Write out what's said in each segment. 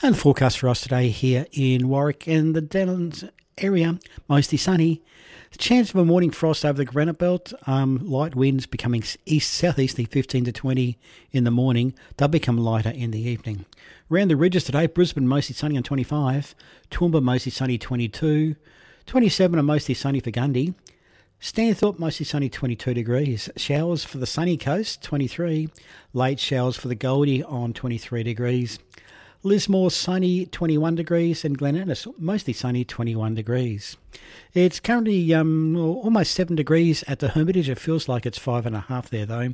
And the forecast for us today here in Warwick and the Downlands area, mostly sunny. The chance of a morning frost over the granite belt, light winds becoming southeasterly 15 to 20 in the morning. They'll become lighter in the evening. Around the ridges today, Brisbane mostly sunny on 25, Toowoomba mostly sunny 22, 27 are mostly sunny for Gundy, Stanthorpe mostly sunny 22 degrees, showers for the sunny coast 23, late showers for the Goldie on 23 degrees. Lismore sunny 21 degrees and Glen Innes mostly sunny 21 degrees. It's currently almost 7 degrees at the Hermitage. It feels like it's 5.5 there though.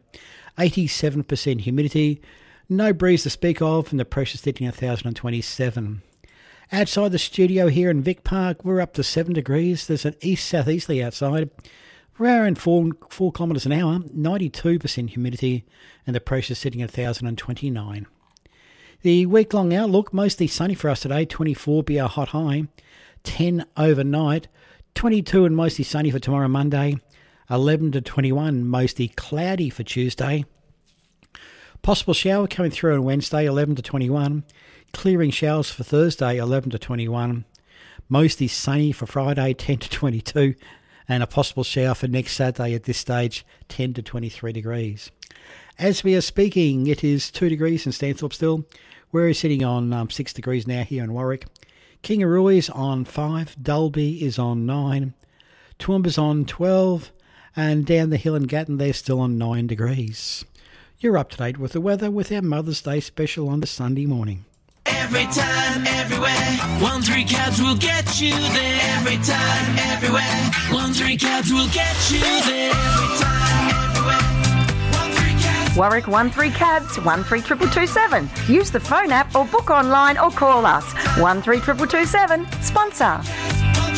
87% humidity, no breeze to speak of, and the pressure sitting at 1,027. Outside the studio here in Vic Park, we're up to 7 degrees. There's an east-southeasterly outside. We're around 4 kilometres an hour, 92% humidity, and the pressure sitting at 1,029. The week-long outlook, mostly sunny for us today, 24 be our hot high, 10 overnight, 22 and mostly sunny for tomorrow Monday, 11 to 21, mostly cloudy for Tuesday. Possible shower coming through on Wednesday, 11 to 21, clearing showers for Thursday, 11 to 21, mostly sunny for Friday, 10 to 22, and a possible shower for next Saturday at this stage, 10 to 23 degrees. As we are speaking, it is 2 degrees in Stanthorpe still. We're sitting on 6 degrees now here in Warwick. Kingaroy is on 5, Dalby is on 9, Toowoomba's on 12, and down the hill in Gatton they're still on 9 degrees. You're up to date with the weather with our Mother's Day special on the Sunday morning. Every time, everywhere, 1-3 cabs will get you there. Every time, everywhere, 1-3 cabs will get you there. Every time, everywhere. Warwick 13 cabs, 132227. Use the phone app or book online or call us. 132227. Sponsor.